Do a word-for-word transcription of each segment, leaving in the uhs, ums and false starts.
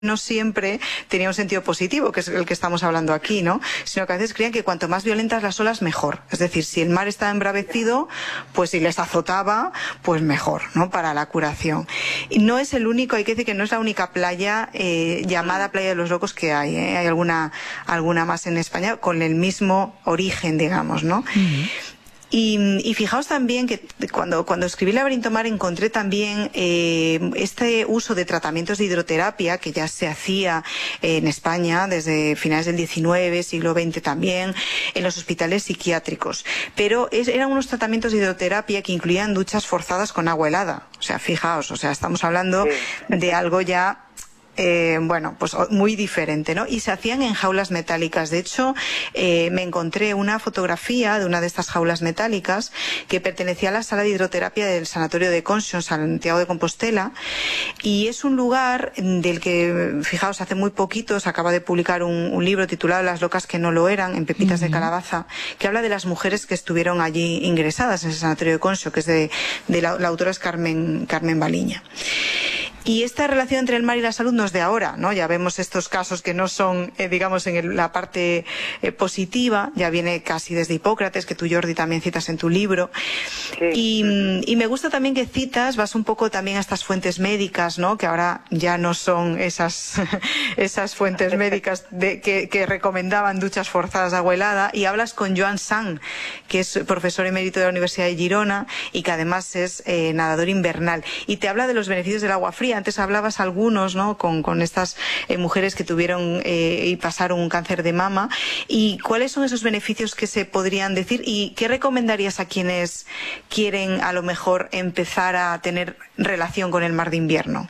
no siempre tenía un sentido positivo, que es el que estamos hablando aquí, ¿no? Sino que a veces creían que cuanto más violentas las olas, mejor. Es decir, si el mar estaba embravecido, pues si les azotaba, pues mejor, ¿no? Para la curación. Y no es el único, hay que decir que no es la única playa eh, llamada Playa de los Locos que hay, ¿eh? Hay alguna, alguna más en España con el mismo origen, digamos, ¿no? Uh-huh. Y, y fijaos también que cuando, cuando escribí Laberinto Mar encontré también eh, este uso de tratamientos de hidroterapia que ya se hacía en España desde finales del diecinueve, siglo veinte también, en los hospitales psiquiátricos. Pero es, eran unos tratamientos de hidroterapia que incluían duchas forzadas con agua helada. O sea, fijaos, o sea, estamos hablando de algo ya... Eh, bueno, pues muy diferente, ¿no? Y se hacían en jaulas metálicas. De hecho, eh, me encontré una fotografía de una de estas jaulas metálicas que pertenecía a la sala de hidroterapia del Sanatorio de Conxo, en Santiago de Compostela, y es un lugar del que, fijaos, hace muy poquito se acaba de publicar un, un libro titulado Las locas que no lo eran, en Pepitas uh-huh. de Calabaza, que habla de las mujeres que estuvieron allí ingresadas en ese Sanatorio de Conxo, que es de, de la, la autora es Carmen, Carmen Baliña. Y esta relación entre el mar y la salud no es de ahora, ¿no? Ya vemos estos casos que no son, eh, digamos, en el, la parte eh, positiva, ya viene casi desde Hipócrates, que tú, Jordi, también citas en tu libro. Sí. Y, y me gusta también que citas, vas un poco también a estas fuentes médicas, ¿no? Que ahora ya no son esas, esas fuentes médicas de, que, que recomendaban duchas forzadas de agua helada, y hablas con Joan Sang, que es profesor emérito de la Universidad de Girona y que además es eh, nadador invernal, y te habla de los beneficios del agua fría. Antes hablabas algunos, ¿no? Con, con estas eh, mujeres que tuvieron eh, y pasaron un cáncer de mama. ¿Y cuáles son esos beneficios que se podrían decir? ¿Y qué recomendarías a quienes quieren a lo mejor empezar a tener relación con el mar de invierno?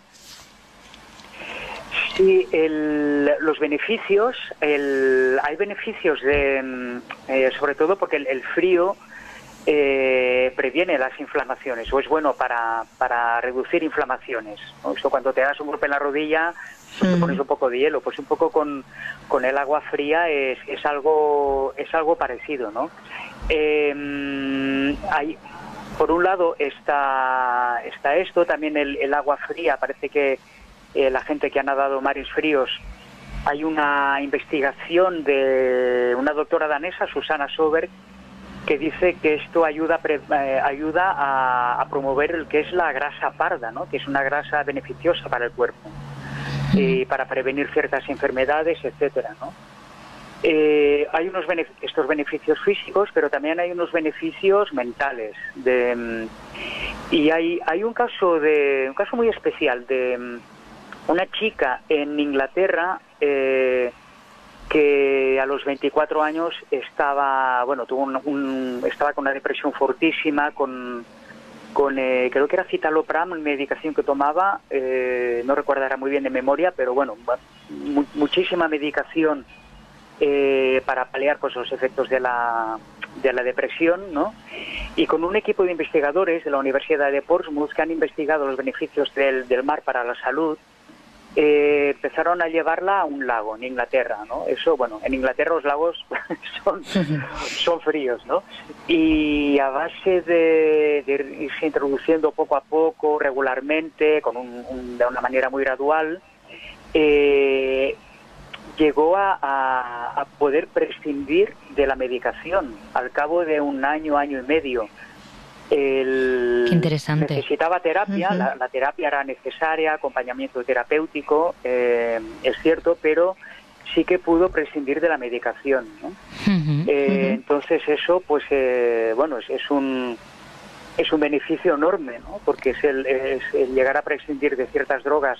Sí, el, los beneficios, el, hay beneficios de, eh, sobre todo porque el, el frío Eh, previene las inflamaciones, o es bueno para, para reducir inflamaciones, ¿no? Esto cuando te das un golpe en la rodilla, pues te pones un poco de hielo, pues un poco con, con el agua fría es, es algo es algo parecido, ¿no? Eh, hay, por un lado está, está esto, también el, el agua fría, parece que eh, la gente que ha nadado mares fríos, hay una investigación de una doctora danesa, Susanna Soberg, que dice que esto ayuda, eh, ayuda a, a promover el que es la grasa parda, ¿no? Que es una grasa beneficiosa para el cuerpo, y para prevenir ciertas enfermedades, etcétera, ¿no? Eh, hay unos benef- estos beneficios físicos, pero también hay unos beneficios mentales. De, y hay, hay un caso de un caso muy especial de una chica en Inglaterra eh, que a los veinticuatro años estaba, bueno, tuvo un, un, estaba con una depresión fortísima, con, con eh, creo que era citalopram, medicación que tomaba, eh, no recordará muy bien de memoria, pero bueno, mu muchísima medicación eh, para paliar pues los efectos de la, de la depresión, ¿no? Y con un equipo de investigadores de la Universidad de Portsmouth que han investigado los beneficios del, del mar para la salud, Eh, empezaron a llevarla a un lago en Inglaterra, ¿no? Eso, bueno, en Inglaterra los lagos son, son fríos, ¿no? Y a base de, de irse introduciendo poco a poco, regularmente, con un, un, de una manera muy gradual, eh, llegó a, a, a poder prescindir de la medicación al cabo de un año, año y medio. El, Qué interesante. Necesitaba terapia, uh-huh. la, la terapia era necesaria, acompañamiento terapéutico, eh, es cierto, pero sí que pudo prescindir de la medicación, ¿no? Uh-huh. Eh, uh-huh. Entonces eso, pues, eh, bueno, es, es un es un beneficio enorme, ¿no? Porque es el, es el llegar a prescindir de ciertas drogas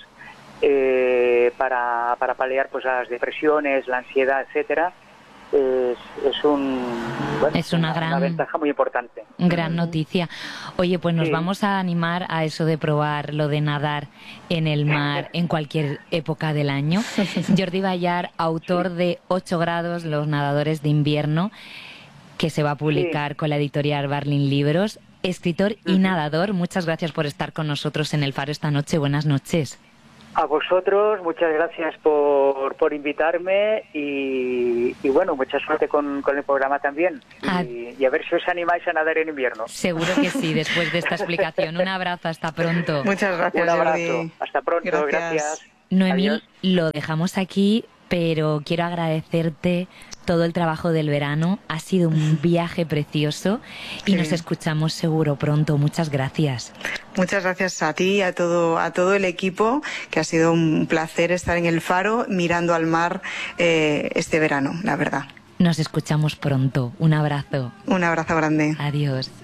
eh, para, para paliar pues las depresiones, la ansiedad, etcétera. Es, es, un, bueno, es una, una, gran, una ventaja muy importante. Gran noticia. Oye, pues nos sí. vamos a animar a eso de probar lo de nadar en el mar en cualquier época del año. Jordi Bayar, autor sí. de ocho grados, los nadadores de invierno, que se va a publicar sí. con la editorial Barlin Libros. Escritor y uh-huh. nadador, muchas gracias por estar con nosotros en El Faro esta noche. Buenas noches. A vosotros, muchas gracias por, por invitarme y, y bueno, mucha suerte con, con el programa también. Ah. Y, y a ver si os animáis a nadar en invierno. Seguro que sí, después de esta explicación. Un abrazo, hasta pronto. Muchas gracias, Un abrazo, Jordi. hasta pronto, gracias. gracias. Noemí, Adiós. lo dejamos aquí, pero quiero agradecerte todo el trabajo del verano. Ha sido un viaje precioso y Qué nos bien. escuchamos seguro pronto. Muchas gracias. Muchas gracias a ti y a todo, a todo el equipo, que ha sido un placer estar en el Faro mirando al mar eh, este verano, la verdad. Nos escuchamos pronto. Un abrazo. Un abrazo grande. Adiós.